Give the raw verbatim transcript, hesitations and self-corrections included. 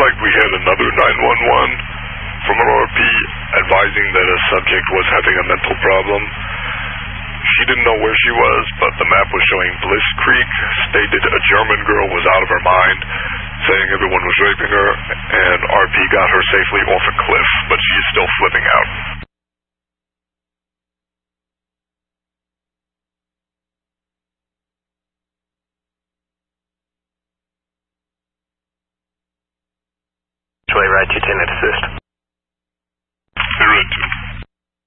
like we had another nine one one from an R P advising that a subject was having a mental problem. She didn't know where she was, but the map was showing Bliss Creek, stated a German girl was out of her mind, saying everyone was raping her, and R P got her safely off a cliff, but she is still flipping out. Right, you ten assist.